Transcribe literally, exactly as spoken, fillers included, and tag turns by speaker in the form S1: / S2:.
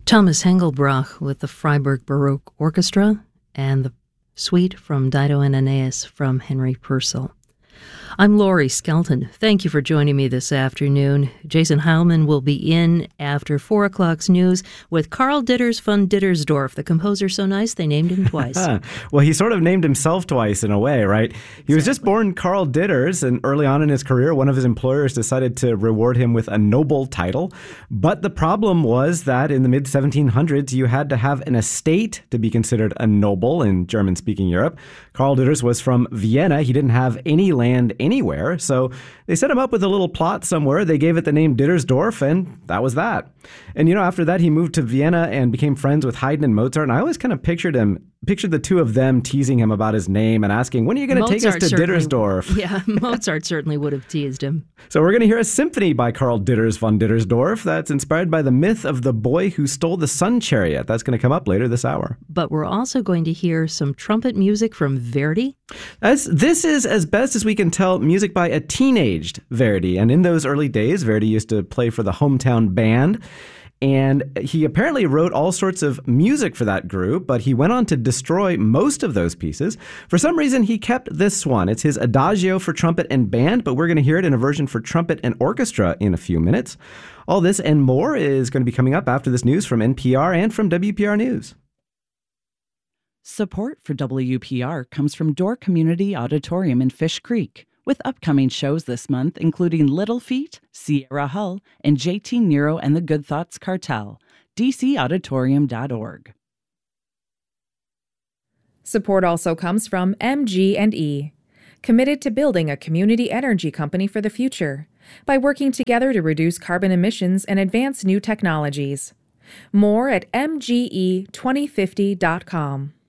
S1: Thomas Hengelbach with the Freiburg Baroque Orchestra and the suite from Dido and Aeneas from Henry Purcell. I'm Laurie Skelton. Thank you for joining me this afternoon. Jason Heilman will be in after four o'clock's news with Karl Ditters von Dittersdorf, the composer so nice they named him twice.
S2: Well, he sort of named himself twice in a way, right? He exactly. was just born Karl Ditters, and early on in his career, one of his employers decided to reward him with a noble title. But the problem was that in the mid seventeen hundreds, you had to have an estate to be considered a noble in German-speaking Europe. Karl Ditters was from Vienna. He didn't have any land anywhere, so they set him up with a little plot somewhere. They gave it the name Dittersdorf, and that was that. And, you know, after that, he moved to Vienna and became friends with Haydn and Mozart, and I always kind of pictured him, pictured the two of them teasing him about his name and asking, when are you going to take us to Dittersdorf?
S1: Yeah, Mozart certainly would have teased him.
S2: So we're going to hear a symphony by Karl Ditters von Dittersdorf that's inspired by the myth of the boy who stole the sun chariot. That's going to come up later this hour.
S1: But we're also going to hear some trumpet music from Verdi.
S2: As this is, as best as we can tell, music by a teenaged Verdi. And in those early days, Verdi used to play for the hometown band. And he apparently wrote all sorts of music for that group, but he went on to destroy most of those pieces. For some reason, he kept this one. It's his Adagio for trumpet and band, but we're going to hear it in a version for trumpet and orchestra in a few minutes. All this and more is going to be coming up after this news from N P R and from W P R News.
S3: Support for W P R comes from Door Community Auditorium in Fish Creek, with upcoming shows this month, including Little Feat, Sierra Hull, and J T Nero and the Good Thoughts Cartel. d c auditorium dot org.
S4: Support also comes from M G and E, committed to building a community energy company for the future by working together to reduce carbon emissions and advance new technologies. More at m g e twenty fifty dot com.